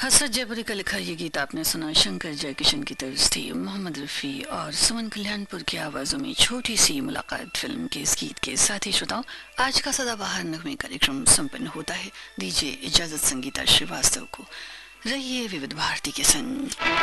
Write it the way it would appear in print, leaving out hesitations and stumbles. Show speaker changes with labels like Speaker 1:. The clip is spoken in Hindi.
Speaker 1: हसरत जयपुरी का लिखा ये गीत आपने सुना। शंकर जयकिशन की तर्ज थी, मोहम्मद रफ़ी और सुमन कल्याणपुर की आवाज़ों में छोटी सी मुलाकात फिल्म के इस गीत के साथ ही श्रोताओं, आज का सदाबहार नगमे कार्यक्रम संपन्न होता है। दीजिए इजाज़त संगीता श्रीवास्तव को। रहिए विविध भारती के संग।